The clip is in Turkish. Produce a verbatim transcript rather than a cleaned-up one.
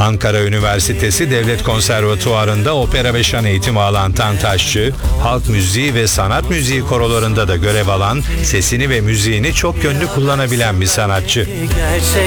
Ankara Üniversitesi Devlet Konservatuvarı'nda opera ve şan eğitimi alan Tantaşçı, halk müziği ve sanat müziği korolarında da görev alan, sesini ve müziğini çok yönlü kullanabilen bir sanatçı. Gerçek